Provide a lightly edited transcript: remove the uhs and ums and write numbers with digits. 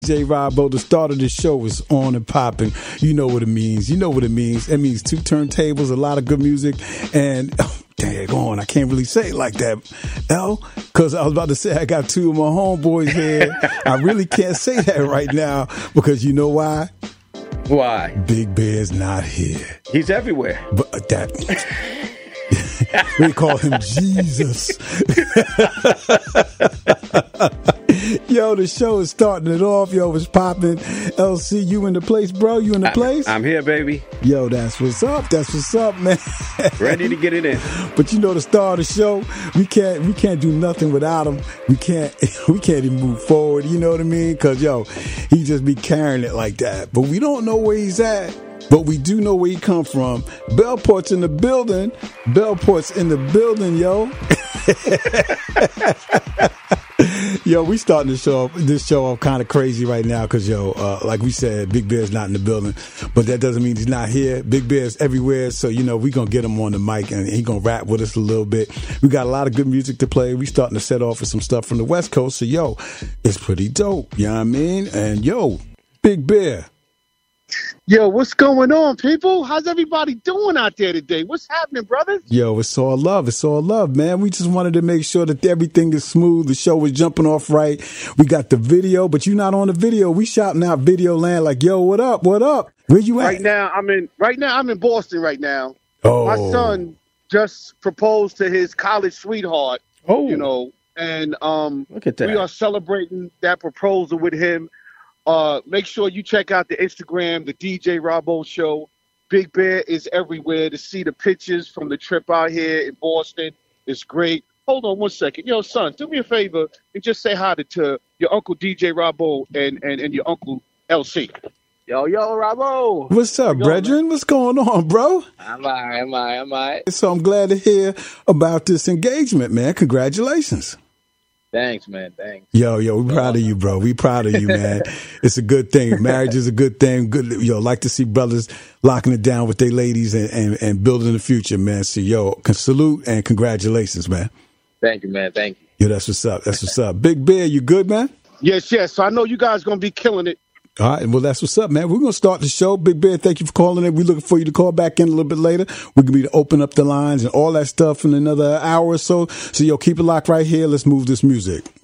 J. Robbo, the start of the show is on and popping. You know what it means. You know what it means. It means 2 turntables, a lot of good music, and daggone, I can't really say it like that, because I was about to say I got 2 of my homeboys here. I really can't say that right now because you know why? Why? Big Bear's not here. He's everywhere. But we call him Jesus. Yo, the show is starting it off. Yo, it's popping. LC, you in the place, bro? You in the place? I'm here, baby. Yo, that's what's up. That's what's up, man. Ready to get it in. But you know, the star of the show, we can't do nothing without him. We can't even move forward. You know what I mean? Because yo, he just be carrying it like that. But we don't know where he's at. But we do know where he come from. Bellport's in the building. Bellport's in the building, yo. Yo, we starting this show off kind of crazy right now because, like we said, Big Bear's not in the building. But that doesn't mean he's not here. Big Bear's everywhere. So, we going to get him on the mic and he going to rap with us a little bit. We got a lot of good music to play. We starting to set off with some stuff from the West Coast. So, yo, it's pretty dope. You know what I mean? And, yo, Big Bear. Yo, what's going on, people? How's everybody doing out there today? What's happening, brothers? Yo, it's all love. It's all love, man. We just wanted to make sure that everything is smooth. The show is jumping off right. We got the video, but you're not on the video. We shouting out Video Land like, yo, what up? What up? Where you at? Right now, I'm in Boston right now. Oh. My son just proposed to his college sweetheart. Oh. And look at that. We are celebrating that proposal with him. Make sure you check out the Instagram, the DJ Robbo Show. Big Bear is everywhere to see the pictures from the trip out here in Boston. It's great. Hold on 1 second. Yo, son, do me a favor and just say hi to your uncle DJ Robbo and your uncle LC. Yo, Robbo. What's up, brethren? What's going on, bro? I'm all right. So I'm glad to hear about this engagement, man. Congratulations. Thanks, man. Thanks. Yo, we proud of you, bro. We proud of you, man. It's a good thing. Marriage is a good thing. Good, like to see brothers locking it down with their ladies and building the future, man. So, salute and congratulations, man. Thank you, man. Thank you. Yo, that's what's up. That's what's up. Big Bear, you good, man? Yes. So I know you guys going to be killing it. All right, well, that's what's up, man. We're going to start the show. Big Bear, thank you for calling in. We're looking for you to call back in a little bit later. We're going to be to open up the lines and all that stuff in another hour or so. So, keep it locked right here. Let's move this music.